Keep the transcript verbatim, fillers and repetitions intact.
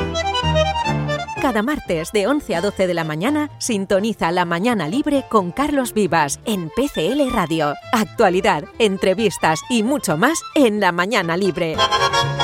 Cada martes de once a doce de la mañana, sintoniza La Mañana Libre con Carlos Vivas en P C L Radio. Actualidad, entrevistas y mucho más en La Mañana Libre.